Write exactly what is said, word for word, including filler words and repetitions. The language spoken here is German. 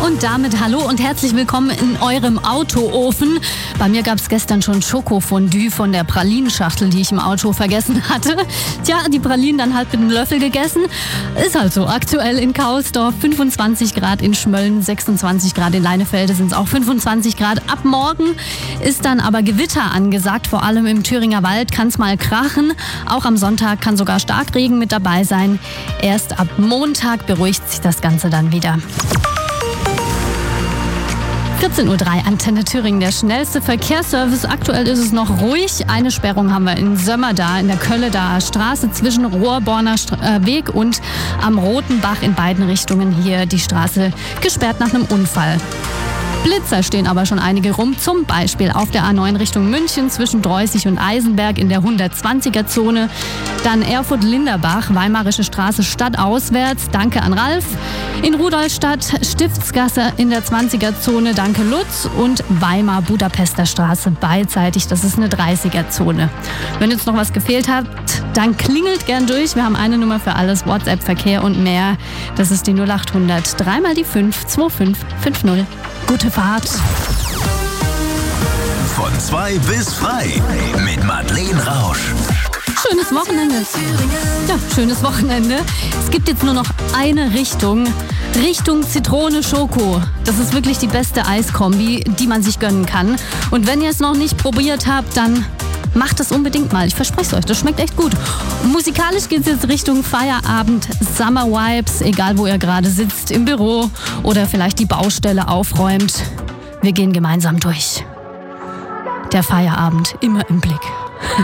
Und damit hallo und herzlich willkommen in eurem Autoofen. Bei mir gab es gestern schon Schokofondue von der Pralinenschachtel, die ich im Auto vergessen hatte. Tja, die Pralinen dann halt mit einem Löffel gegessen. Ist halt so. Aktuell in Kaulsdorf fünfundzwanzig Grad, in Schmölln sechsundzwanzig Grad, in Leinefelde sind es auch fünfundzwanzig Grad. Ab morgen ist dann aber Gewitter angesagt, vor allem im Thüringer Wald kann es mal krachen. Auch am Sonntag kann sogar Starkregen mit dabei sein. Erst ab Montag beruhigt sich das Ganze dann wieder. vierzehn Uhr drei, Antenne Thüringen, der schnellste Verkehrsservice. Aktuell ist es noch ruhig. Eine Sperrung haben wir in Sömmerda, in der Kölledaer Straße zwischen Rohrborner Stra- Weg und am Rotenbach in beiden Richtungen hier die Straße gesperrt nach einem Unfall. Blitzer stehen aber schon einige rum, zum Beispiel auf der A neun Richtung München zwischen Dreußig und Eisenberg in der hundertzwanziger Zone. Dann Erfurt-Linderbach, Weimarische Straße stadtauswärts, danke an Ralf. In Rudolstadt, Stiftsgasse in der zwanziger Zone, danke Lutz. Und Weimar-Budapester Straße beidseitig, das ist eine dreißiger Zone. Wenn jetzt noch was gefehlt hat, dann klingelt gern durch. Wir haben eine Nummer für alles, WhatsApp, Verkehr und mehr. Das ist die null acht hundert, dreimal die fünf, zwei fünf fünf null. Gute Fahrt. Von zwei bis frei mit Madeleine Rausch. Schönes Wochenende. Ja, schönes Wochenende. Es gibt jetzt nur noch eine Richtung. Richtung Zitrone Schoko. Das ist wirklich die beste Eiskombi, die man sich gönnen kann. Und wenn ihr es noch nicht probiert habt, dann macht es unbedingt mal. Ich verspreche es euch, das schmeckt echt gut. Musikalisch geht es jetzt Richtung Feierabend, Summer Vibes, egal wo ihr gerade sitzt, im Büro oder vielleicht die Baustelle aufräumt. Wir gehen gemeinsam durch. Der Feierabend immer im Blick.